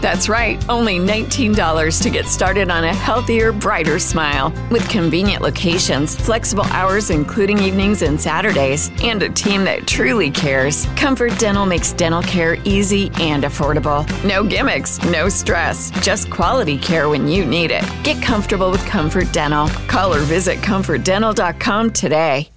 That's right, only $19 to get started on a healthier, brighter smile. With convenient locations, flexible hours including evenings and Saturdays, and a team that truly cares, Comfort Dental makes dental care easy and affordable. No gimmicks, no stress, just quality care when you need it. Get comfortable with Comfort Dental. Call or visit ComfortDental.com today.